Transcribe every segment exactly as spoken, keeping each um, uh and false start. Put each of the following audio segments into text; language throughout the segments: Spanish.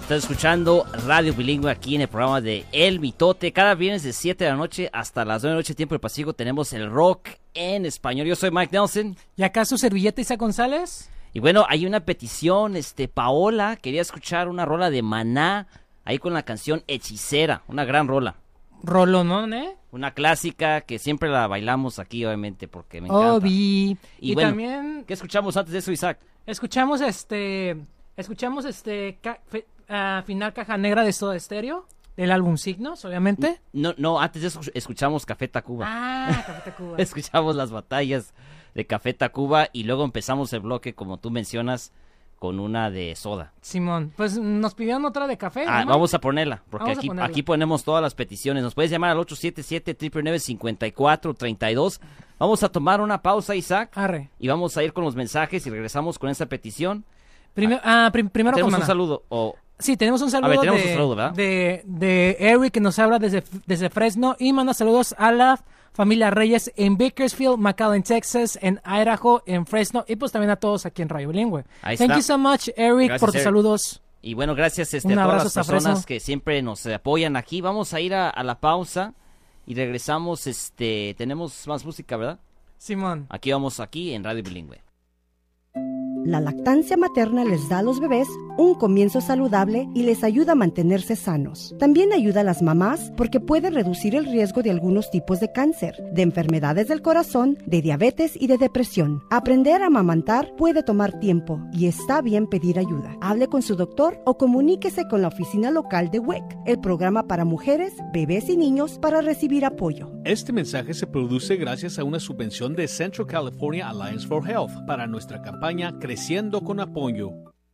Estás escuchando Radio Bilingüe aquí en el programa de El Mitote. Cada viernes de siete de la noche hasta las nueve de la noche, tiempo del Pacífico, tenemos el rock en español. Yo soy Mike Nelson. ¿Y acá su servilleta Isa González? Y bueno, hay una petición, este, Paola quería escuchar una rola de Maná, ahí con la canción Hechicera, una gran rola. Rolonón, ¿eh? Una clásica que siempre la bailamos aquí, obviamente, porque me encanta. Obi. Y, y bueno, también ¿qué escuchamos antes de eso, Isaac? escuchamos este, escuchamos este, ca- fe- ah, Final Caja Negra de Soda Stereo, del álbum Signos, obviamente. No, no, antes de eso escuchamos Café Tacuba. Ah, Café Tacuba. Escuchamos las batallas de Café Tacuba y luego empezamos el bloque, como tú mencionas, con una de Soda. Simón, pues nos pidieron otra de café. Ah, ¿no? vamos a ponerla, porque Vamos a aquí, ponerla. aquí ponemos todas las peticiones. Nos puedes llamar al ocho siete siete, nueve nueve nueve, cinco cuatro tres dos. Vamos a tomar una pausa, Isaac, Arre. y vamos a ir con los mensajes y regresamos con esta petición. Primero, ah, prim- primero con Tenemos un Maná. saludo. O Sí, tenemos un saludo, A ver, tenemos de, un saludo, ¿verdad? de, de Eric, que nos habla desde, desde Fresno, y manda saludos a la familia Reyes en Bakersfield, McAllen, Texas, en Idaho, en Fresno, y pues también a todos aquí en Radio Bilingüe. Ahí Thank está. you so much, Eric, Gracias, por tus Eric. saludos. Y bueno, gracias este, Un a todas abrazo las hasta personas Fresno. que siempre nos eh, apoyan aquí. Vamos a ir a, a la pausa y regresamos. Este, tenemos más música, ¿verdad? Simón. Aquí vamos, aquí en Radio Bilingüe. La lactancia materna les da a los bebés un comienzo saludable y les ayuda a mantenerse sanos. También ayuda a las mamás porque puede reducir el riesgo de algunos tipos de cáncer, de enfermedades del corazón, de diabetes y de depresión. Aprender a amamantar puede tomar tiempo y está bien pedir ayuda. Hable con su doctor o comuníquese con la oficina local de W E C, el programa para mujeres, bebés y niños, para recibir apoyo. Este mensaje se produce gracias a una subvención de Central California Alliance for Health para nuestra campaña Creciendo con Apoyo.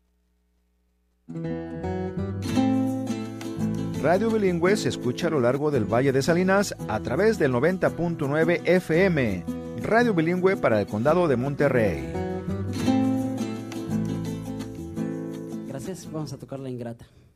Radio Bilingüe se escucha a lo largo del Valle de Salinas a través del noventa punto nueve F M. Radio Bilingüe para el Condado de Monterrey. Gracias, vamos a tocar La Ingrata.